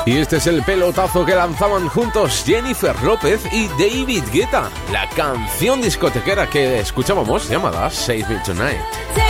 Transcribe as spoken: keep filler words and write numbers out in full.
Y este es el pelotazo que lanzaban juntos Jennifer López y David Guetta, la canción discotequera que escuchábamos llamada Save Me Tonight.